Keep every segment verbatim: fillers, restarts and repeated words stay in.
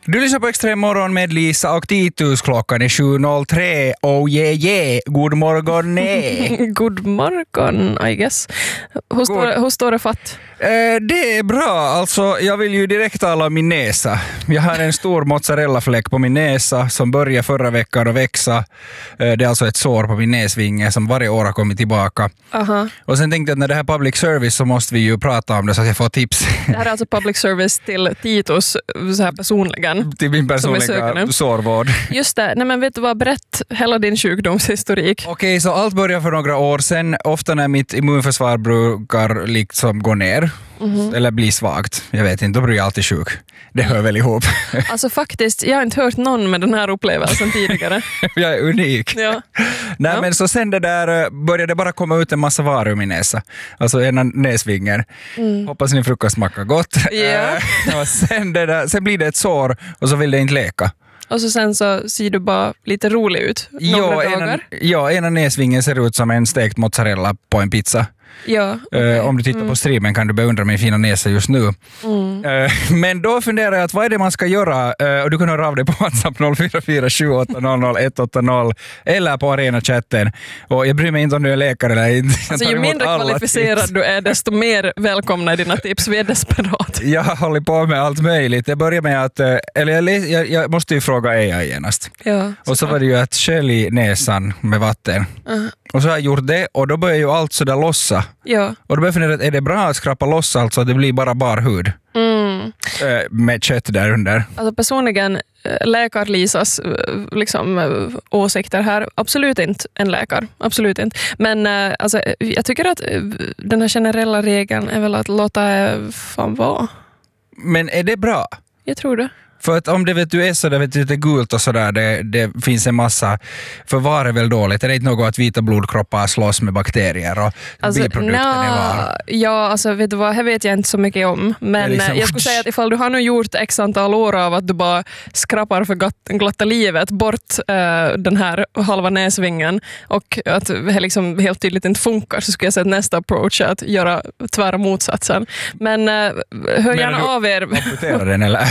Du lyssnar på Extrem morgon med Lisa och Titus. Klockan är sju noll tre. Oh yeah yeah. God morgon, nej. God morgon, I guess. Hur står, hur står det fatt? Eh, det är bra. Alltså, jag vill ju direkt tala om min näsa. Jag har en stor mozzarellafläck på min näsa som började förra veckan att växa. Eh, det är alltså ett sår på min näsvinge som varje år har kommit tillbaka. Aha. Och sen tänkte jag att när det här är public service så måste vi ju prata om det så att jag får tips. Det här är alltså public service till Titus så här personligen. Till min personliga sårvård. Just det. Nej, men vet du vad? Berätt hela din sjukdomshistorik. Okej, okay, så allt började för några år sedan. Ofta när mitt immunförsvar brukar liksom gå ner. Mm-hmm. Eller bli svagt. Jag vet inte, då blir jag alltid sjuk. Det hör väl ihop. Alltså faktiskt, jag har inte hört någon med den här upplevelsen tidigare. Jag är unik. Ja. Nej, ja. Men så sen det där började det bara komma ut en massa var ur min näsa. Alltså ena näsvingen. Mm. Hoppas ni frukost smakar gott. Ja. och sen, det där, sen blir det ett sår och så vill det inte läka. Och så sen så ser du bara lite rolig ut några ja, dagar. Ena, ja, ena näsvingen ser ut som en stekt mozzarella på en pizza. Ja, okay. uh, om du tittar mm. på streamen kan du beundra min fina näsa just nu. Mm. Uh, men då funderar jag att vad är det man ska göra? Uh, och du kan höra av dig på WhatsApp noll fyra fyra sju åtta noll noll ett åtta noll eller på Arena-chatten. Och jag bryr mig inte om du är läkare eller inte. Alltså, ju mindre kvalificerad tips du är, desto mer välkomna är dina tips. Vi är desperat. Jag har hållit på med allt möjligt. Jag börjar med att, uh, eller jag, les, jag, jag måste ju fråga A I genast. Ja, och så var det ju att skölj näsan med vatten. Uh-huh. Och så har jag gjort det och då börjar ju allt sådär lossa. Ja. Och då börjar jag fundera, är det bra att skrapa loss allt så att det blir bara bar hud? Mm. Med kött där under. Alltså personligen, läkar-Lisas liksom, åsikter här, absolut inte en läkare. Absolut inte. Men alltså, jag tycker att den här generella regeln är väl att låta fan vara. Men är det bra? Jag tror det. För att om det vet du är så där, vet du, lite gult och sådär, det, det finns en massa, för var är väl dåligt? Det är inte något att vita blodkroppar slåss med bakterier och alltså, biprodukten na, är var. Ja, alltså vet du vad, här vet jag inte så mycket om. Men liksom, jag skulle säga att ifall du har nu gjort x antal år av att du bara skrapar för glatt, glatta livet bort äh, den här halva näsvingen och att det liksom helt tydligt inte funkar, så skulle jag säga att nästa approach är att göra tvära motsatsen. Men äh, hör gärna du, av er. amputera den eller?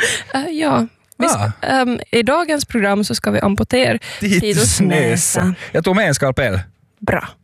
Ja, ah. um, i dagens program så ska vi amputera Titus näsa. Jag tog med en skalpell. Bra.